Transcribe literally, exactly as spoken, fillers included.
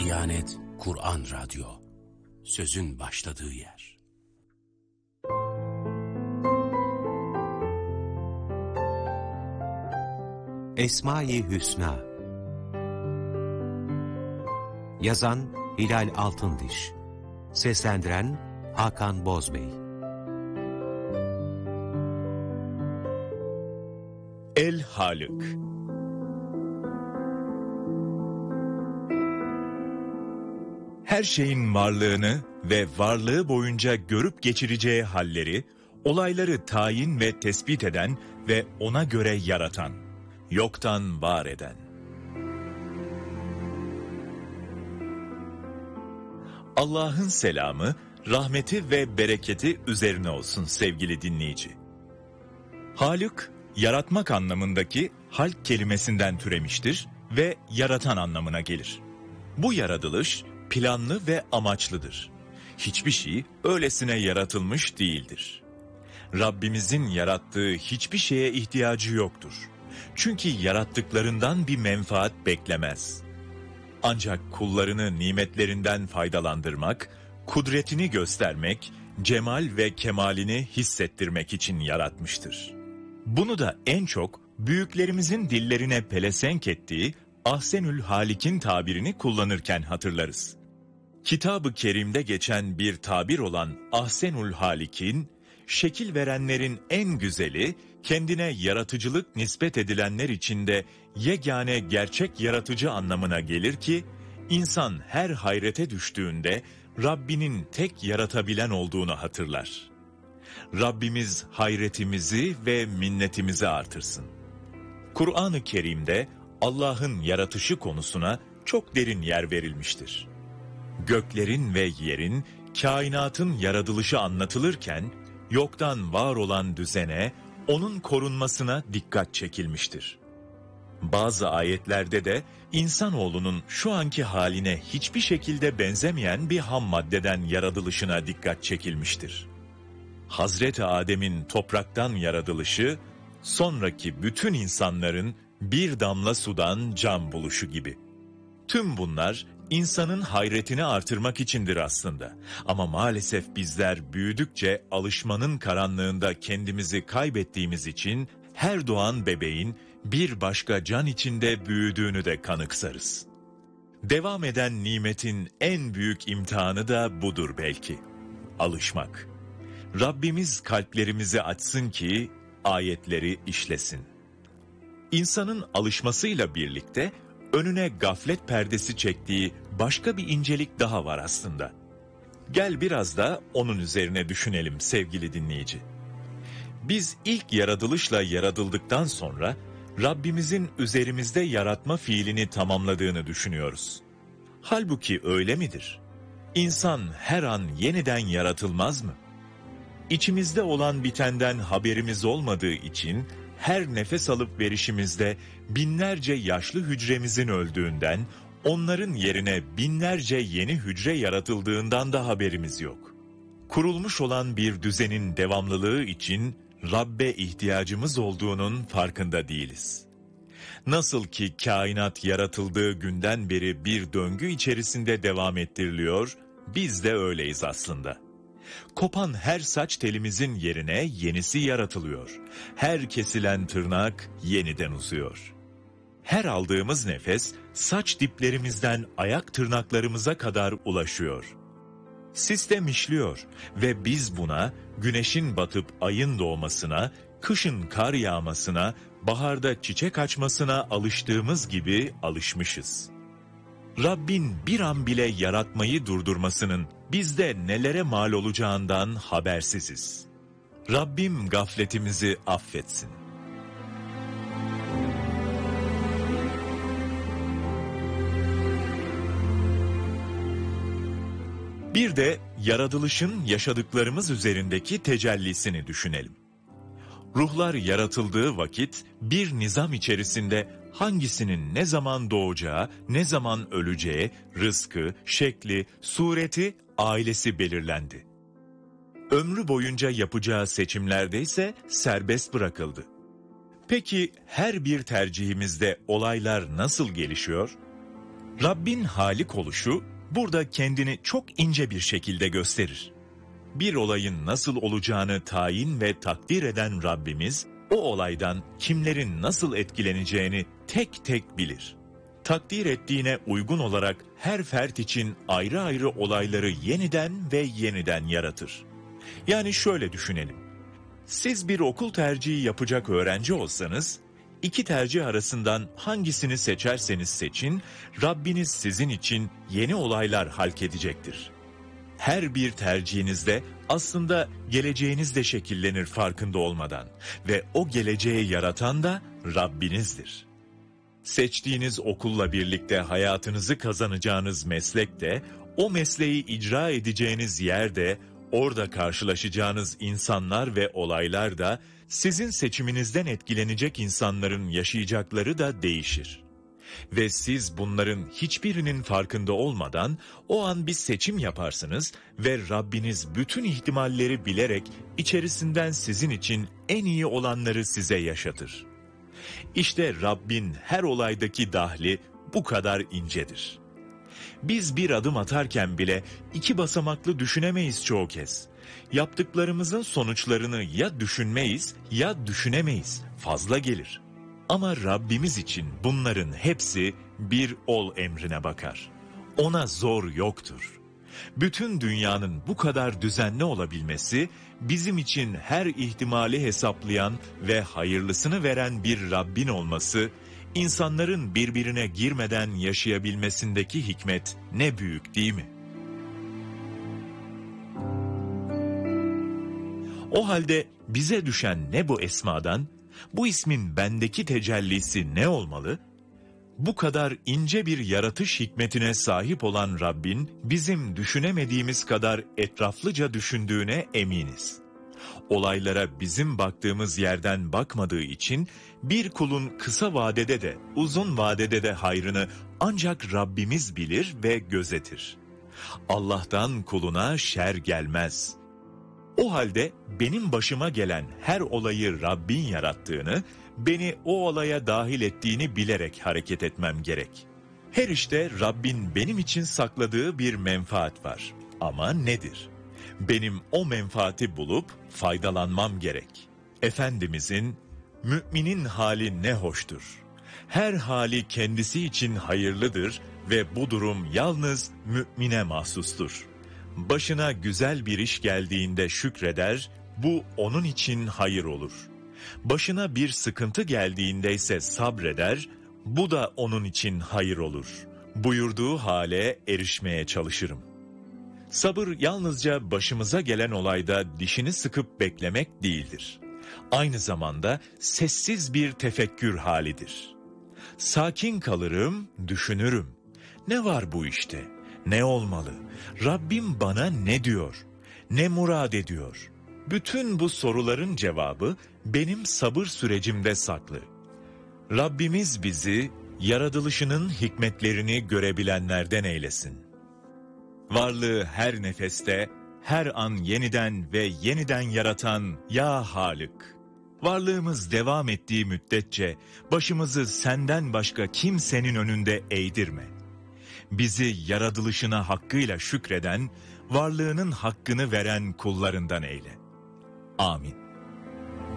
Diyanet Kur'an Radyo, sözün başladığı yer. Esma-i Hüsna. Yazan Hilal Altındiş. Seslendiren Hakan Bozbey. El-Halik. Her şeyin varlığını ve varlığı boyunca görüp geçireceği halleri, olayları tayin ve tespit eden ve ona göre yaratan, yoktan var eden. Allah'ın selamı, rahmeti ve bereketi üzerine olsun sevgili dinleyici. Halik, yaratmak anlamındaki halk kelimesinden türemiştir ve yaratan anlamına gelir. Bu yaratılış planlı ve amaçlıdır. Hiçbir şey öylesine yaratılmış değildir. Rabbimizin yarattığı hiçbir şeye ihtiyacı yoktur. Çünkü yarattıklarından bir menfaat beklemez. Ancak kullarını nimetlerinden faydalandırmak, kudretini göstermek, cemal ve kemalini hissettirmek için yaratmıştır. Bunu da en çok büyüklerimizin dillerine pelesenk ettiği Ahsenül Halik'in tabirini kullanırken hatırlarız. Kitab-ı Kerim'de geçen bir tabir olan Ahsenül Halik'in, şekil verenlerin en güzeli, kendine yaratıcılık nispet edilenler içinde yegane gerçek yaratıcı anlamına gelir ki, insan her hayrete düştüğünde Rabbinin tek yaratabilen olduğunu hatırlar. Rabbimiz hayretimizi ve minnetimizi artırsın. Kur'an-ı Kerim'de Allah'ın yaratışı konusuna çok derin yer verilmiştir. Göklerin ve yerin, kainatın yaratılışı anlatılırken, yoktan var olan düzene, onun korunmasına dikkat çekilmiştir. Bazı ayetlerde de insanoğlunun şu anki haline hiçbir şekilde benzemeyen bir ham maddeden yaratılışına dikkat çekilmiştir. Hazreti Adem'in topraktan yaratılışı, sonraki bütün insanların bir damla sudan can buluşu gibi. Tüm bunlar insanın hayretini artırmak içindir aslında. Ama maalesef bizler büyüdükçe alışmanın karanlığında kendimizi kaybettiğimiz için her doğan bebeğin bir başka can içinde büyüdüğünü de kanıksarız. Devam eden nimetin en büyük imtihanı da budur belki. Alışmak. Rabbimiz kalplerimizi açsın ki ayetleri işlesin. İnsanın alışmasıyla birlikte önüne gaflet perdesi çektiği başka bir incelik daha var aslında. Gel biraz da onun üzerine düşünelim sevgili dinleyici. Biz ilk yaratılışla yaratıldıktan sonra Rabbimizin üzerimizde yaratma fiilini tamamladığını düşünüyoruz. Halbuki öyle midir? İnsan her an yeniden yaratılmaz mı? İçimizde olan bitenden haberimiz olmadığı için her nefes alıp verişimizde binlerce yaşlı hücremizin öldüğünden, onların yerine binlerce yeni hücre yaratıldığından da haberimiz yok. Kurulmuş olan bir düzenin devamlılığı için Rabbe ihtiyacımız olduğunun farkında değiliz. Nasıl ki kainat yaratıldığı günden beri bir döngü içerisinde devam ettiriliyor, biz de öyleyiz aslında. Kopan her saç telimizin yerine yenisi yaratılıyor. Her kesilen tırnak yeniden uzuyor. Her aldığımız nefes saç diplerimizden ayak tırnaklarımıza kadar ulaşıyor. Sistem işliyor ve biz buna güneşin batıp ayın doğmasına, kışın kar yağmasına, baharda çiçek açmasına alıştığımız gibi alışmışız. Rabbin bir an bile yaratmayı durdurmasının bizde nelere mal olacağından habersiziz. Rabbim gafletimizi affetsin. Bir de yaratılışın yaşadıklarımız üzerindeki tecellisini düşünelim. Ruhlar yaratıldığı vakit bir nizam içerisinde hangisinin ne zaman doğacağı, ne zaman öleceği, rızkı, şekli, sureti, ailesi belirlendi. Ömrü boyunca yapacağı seçimlerde ise serbest bırakıldı. Peki her bir tercihimizde olaylar nasıl gelişiyor? Rabbin Halik oluşu burada kendini çok ince bir şekilde gösterir. Bir olayın nasıl olacağını tayin ve takdir eden Rabbimiz, o olaydan kimlerin nasıl etkileneceğini tek tek bilir. Takdir ettiğine uygun olarak her fert için ayrı ayrı olayları yeniden ve yeniden yaratır. Yani şöyle düşünelim. Siz bir okul tercihi yapacak öğrenci olsanız, iki tercih arasından hangisini seçerseniz seçin, Rabbiniz sizin için yeni olaylar halk edecektir. Her bir tercihinizde aslında geleceğiniz de şekillenir farkında olmadan ve o geleceği yaratan da Rabbinizdir. Seçtiğiniz okulla birlikte hayatınızı kazanacağınız meslek de, o mesleği icra edeceğiniz yer de, orada karşılaşacağınız insanlar ve olaylar da, sizin seçiminizden etkilenecek insanların yaşayacakları da değişir. Ve siz bunların hiçbirinin farkında olmadan o an bir seçim yaparsınız ve Rabbiniz bütün ihtimalleri bilerek içerisinden sizin için en iyi olanları size yaşatır. İşte Rabbin her olaydaki dahli bu kadar incedir. Biz bir adım atarken bile iki basamaklı düşünemeyiz çoğu kez. Yaptıklarımızın sonuçlarını ya düşünmeyiz ya düşünemeyiz. Fazla gelir. Ama Rabbimiz için bunların hepsi bir ol emrine bakar. Ona zor yoktur. Bütün dünyanın bu kadar düzenli olabilmesi, bizim için her ihtimali hesaplayan ve hayırlısını veren bir Rabbin olması, insanların birbirine girmeden yaşayabilmesindeki hikmet ne büyük değil mi? O halde bize düşen ne bu esmadan, bu ismin bendeki tecellisi ne olmalı? Bu kadar ince bir yaratış hikmetine sahip olan Rabbin, bizim düşünemediğimiz kadar etraflıca düşündüğüne eminiz. Olaylara bizim baktığımız yerden bakmadığı için, bir kulun kısa vadede de uzun vadede de hayrını ancak Rabbimiz bilir ve gözetir. Allah'tan kuluna şer gelmez. O halde benim başıma gelen her olayı Rabbin yarattığını, beni o olaya dahil ettiğini bilerek hareket etmem gerek. Her işte Rabbin benim için sakladığı bir menfaat var. Ama nedir? Benim o menfaati bulup faydalanmam gerek. Efendimizin, müminin hali ne hoştur. Her hali kendisi için hayırlıdır ve bu durum yalnız mümine mahsustur. Başına güzel bir iş geldiğinde şükreder, bu onun için hayır olur. Başına bir sıkıntı geldiğinde ise sabreder, bu da onun için hayır olur. Buyurduğu hale erişmeye çalışırım. Sabır yalnızca başımıza gelen olayda dişini sıkıp beklemek değildir. Aynı zamanda sessiz bir tefekkür halidir. Sakin kalırım, düşünürüm. Ne var bu işte? Ne olmalı? Rabbim bana ne diyor? Ne murad ediyor? Bütün bu soruların cevabı benim sabır sürecimde saklı. Rabbimiz bizi yaratılışının hikmetlerini görebilenlerden eylesin. Varlığı her nefeste, her an yeniden ve yeniden yaratan ya Halık. Varlığımız devam ettiği müddetçe başımızı senden başka kimsenin önünde eğdirme. Bizi yaratılışına hakkıyla şükreden, varlığının hakkını veren kullarından eyle. Amin.